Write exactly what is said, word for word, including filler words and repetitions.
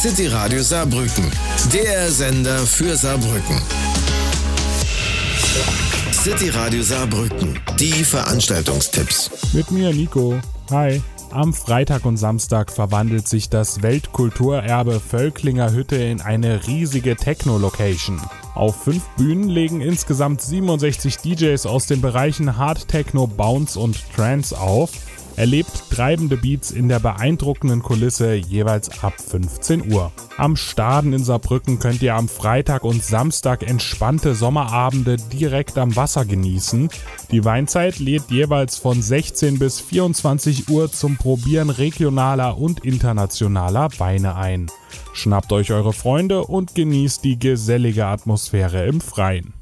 City Radio Saarbrücken, der Sender für Saarbrücken. City Radio Saarbrücken, die Veranstaltungstipps. Mit mir Nico. Hi. Am Freitag und Samstag verwandelt sich das Weltkulturerbe Völklinger Hütte in eine riesige Techno-Location. Auf fünf Bühnen legen insgesamt siebenundsechzig D Js aus den Bereichen Hard Techno, Bounce und Trance auf. Erlebt treibende Beats in der beeindruckenden Kulisse jeweils ab fünfzehn Uhr. Am Staden in Saarbrücken könnt ihr am Freitag und Samstag entspannte Sommerabende direkt am Wasser genießen. Die Weinzeit lädt jeweils von sechzehn bis vierundzwanzig Uhr zum Probieren regionaler und internationaler Weine ein. Schnappt euch eure Freunde und genießt die gesellige Atmosphäre im Freien.